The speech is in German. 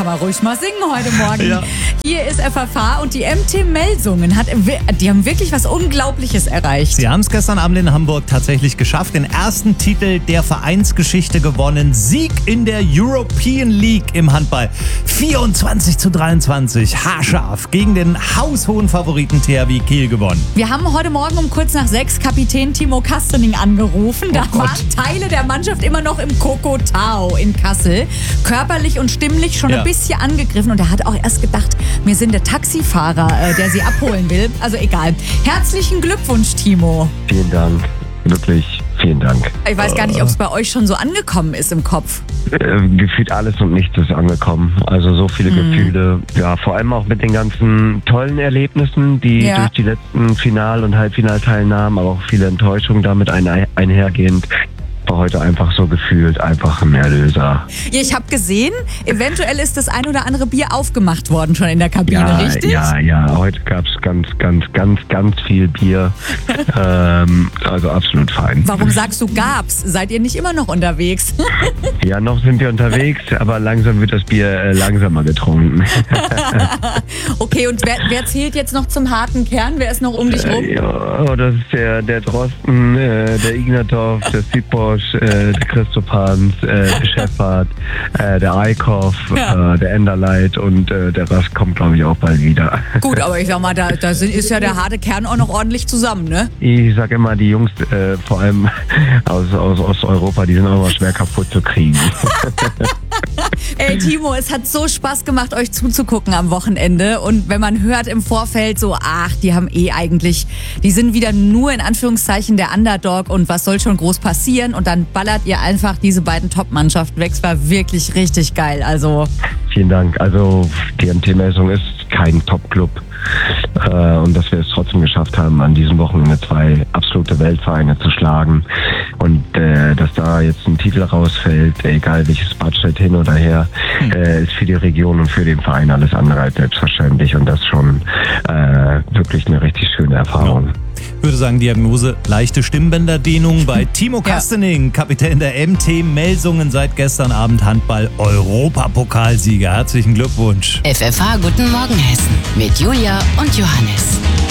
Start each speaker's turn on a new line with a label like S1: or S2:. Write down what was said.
S1: kann man ruhig mal singen heute Morgen.
S2: Ja.
S1: Hier ist FFH und die MT Melsungen die haben wirklich was Unglaubliches erreicht.
S2: Sie haben es gestern Abend in Hamburg tatsächlich geschafft. Den ersten Titel der Vereinsgeschichte gewonnen. Sieg in der European League im Handball. 24:23. Haarscharf gegen den haushohen Favoriten THW Kiel gewonnen.
S1: Wir haben heute Morgen um kurz nach 6 Kapitän Timo Kastening angerufen. Da waren Teile der Mannschaft immer noch im Kokotau in Kassel. Körperlich und stimmlich schon ein bisschen angegriffen. Und er hat auch erst gedacht, wir sind der Taxifahrer, der sie abholen will. Also egal. Herzlichen Glückwunsch, Timo.
S3: Vielen Dank. Wirklich, vielen Dank.
S1: Ich weiß gar nicht, ob es bei euch schon so angekommen ist im Kopf.
S3: Gefühlt alles und nichts ist angekommen. Also so viele Gefühle. Ja, vor allem auch mit den ganzen tollen Erlebnissen, die durch die letzten Final- und Halbfinalteilnahmen, aber auch viele Enttäuschungen damit einhergehend. War heute einfach so gefühlt einfach ein Erlöser.
S1: Ja, ich habe gesehen, eventuell ist das ein oder andere Bier aufgemacht worden schon in der Kabine, richtig?
S3: Ja. Heute gab es ganz viel Bier. Also absolut fein.
S1: Warum sagst du gab's? Seid ihr nicht immer noch unterwegs?
S3: Ja, noch sind wir unterwegs, aber langsam wird das Bier langsamer getrunken.
S1: Okay, und wer zählt jetzt noch zum harten Kern? Wer ist noch um dich rum?
S3: Ja, das ist der Drosten, der Ignatov, der Siposch, der Christopans, der Schäffert, der Eickhoff, der Enderleit und der Rest kommt, glaube ich, auch bald wieder.
S1: Gut, aber ich sag mal, da ist ja der harte Kern auch noch ordentlich zusammen, ne?
S3: Ich sag immer, die Jungs, vor allem aus Osteuropa, die sind auch immer schwer kaputt zu kriegen.
S1: Ey, Timo, es hat so Spaß gemacht, euch zuzugucken am Wochenende. Und wenn man hört im Vorfeld so, die haben die sind wieder nur in Anführungszeichen der Underdog und was soll schon groß passieren? Und dann ballert ihr einfach diese beiden Top-Mannschaften weg. Es war wirklich richtig geil. Also
S3: vielen Dank. Also die MT-Melsung ist kein Top-Club. Und dass wir es trotzdem geschafft haben, an diesem Wochenende 2 absolute Weltvereine zu schlagen. Und dass da jetzt ein Titel rausfällt, egal welches Budget hin oder her, ist für die Region und für den Verein alles andere als selbstverständlich. Und das schon wirklich eine richtig schöne Erfahrung.
S2: Ja. Ich würde sagen, Diagnose, leichte Stimmbänderdehnung bei Timo Kastening, Kapitän der MT Melsungen, seit gestern Abend Handball-Europapokalsieger. Herzlichen Glückwunsch.
S4: FFH Guten Morgen Hessen mit Julia und Johannes.